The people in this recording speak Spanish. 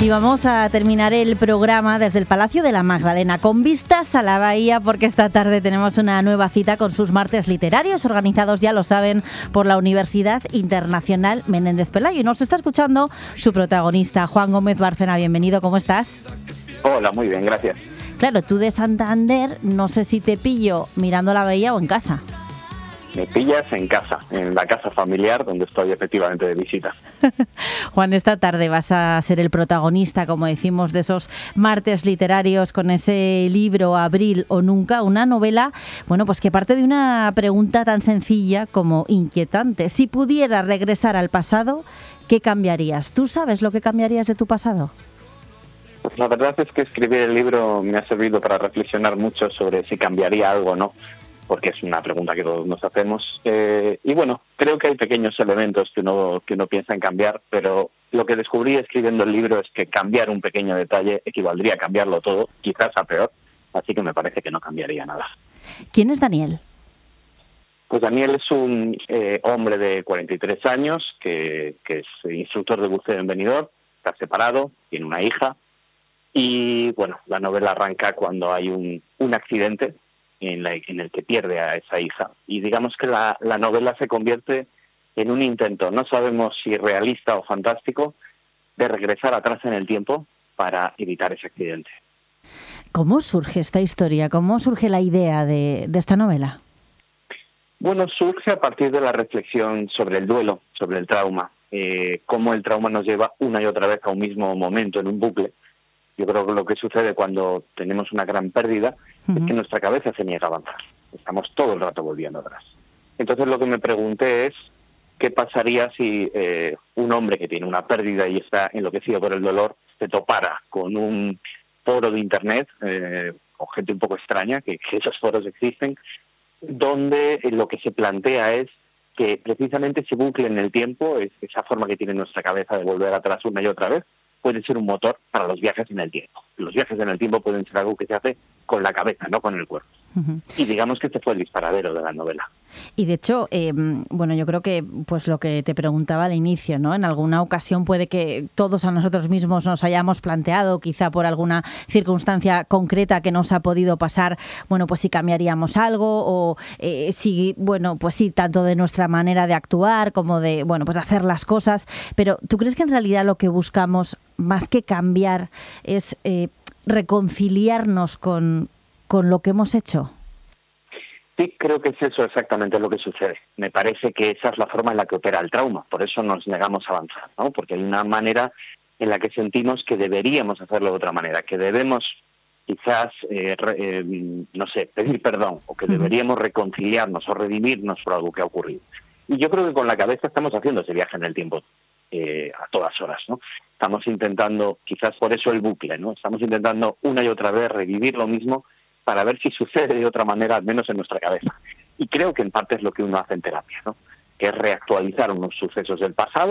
Y vamos a terminar el programa desde el Palacio de la Magdalena, con vistas a la bahía, porque esta tarde tenemos una nueva cita con sus martes literarios, organizados, ya lo saben, por la Universidad Internacional Menéndez Pelayo. Y nos está escuchando su protagonista, Juan Gómez Bárcena. Bienvenido, ¿cómo estás? Hola, muy bien, gracias. Claro, tú de Santander, no sé si te pillo mirando la bahía o en casa. Me pillas en casa, en la casa familiar donde estoy efectivamente de visita. Juan, esta tarde vas a ser el protagonista, como decimos, de esos martes literarios con ese libro Abril o Nunca, una novela, bueno, pues que parte de una pregunta tan sencilla como inquietante. Si pudieras regresar al pasado, ¿qué cambiarías? ¿Tú sabes lo que cambiarías de tu pasado? Pues la verdad es que escribir el libro me ha servido para reflexionar mucho sobre si cambiaría algo o no, porque es una pregunta que todos nos hacemos. Y bueno, creo que hay pequeños elementos que uno piensa en cambiar, pero lo que descubrí escribiendo el libro es que cambiar un pequeño detalle equivaldría a cambiarlo todo, quizás a peor, así que me parece que no cambiaría nada. ¿Quién es Daniel? Pues Daniel es un hombre de 43 años que es instructor de buceo en Benidorm, está separado, tiene una hija, y bueno, la novela arranca cuando hay un accidente en el que pierde a esa hija. Y digamos que la novela se convierte en un intento, no sabemos si realista o fantástico, de regresar atrás en el tiempo para evitar ese accidente. ¿Cómo surge esta historia? ¿Cómo surge la idea de esta novela? Bueno, surge a partir de la reflexión sobre el duelo, sobre el trauma, cómo el trauma nos lleva una y otra vez a un mismo momento, en un bucle. Yo creo que lo que sucede cuando tenemos una gran pérdida es que nuestra cabeza se niega a avanzar. Estamos todo el rato volviendo atrás. Entonces lo que me pregunté es qué pasaría si un hombre que tiene una pérdida y está enloquecido por el dolor se topara con un foro de internet, o gente un poco extraña, que esos foros existen, donde lo que se plantea es que precisamente ese bucle en el tiempo, esa forma que tiene nuestra cabeza de volver atrás una y otra vez, puede ser un motor para los viajes en el tiempo. Los viajes en el tiempo pueden ser algo que se hace con la cabeza, no con el cuerpo. Y digamos que este fue el disparadero de la novela. Y de hecho, bueno, yo creo que pues lo que te preguntaba al inicio, ¿no? En alguna ocasión puede que todos a nosotros mismos nos hayamos planteado, quizá por alguna circunstancia concreta que nos ha podido pasar, bueno, pues si cambiaríamos algo o si, bueno, pues sí, tanto de nuestra manera de actuar como de, bueno, pues de hacer las cosas. Pero ¿tú crees que en realidad lo que buscamos, más que cambiar, es reconciliarnos con lo que hemos hecho? Sí, creo que es eso exactamente lo que sucede. Me parece que esa es la forma en la que opera el trauma, por eso nos negamos a avanzar, ¿no? Porque hay una manera en la que sentimos que deberíamos hacerlo de otra manera, que debemos quizás, no sé, pedir perdón, o que deberíamos reconciliarnos o redimirnos por algo que ha ocurrido. Y yo creo que con la cabeza estamos haciendo ese viaje en el tiempo a todas horas, ¿no? Estamos intentando, quizás por eso el bucle, ¿no? Estamos intentando una y otra vez revivir lo mismo para ver si sucede de otra manera, al menos en nuestra cabeza. Y creo que en parte es lo que uno hace en terapia, ¿no? Que es reactualizar unos sucesos del pasado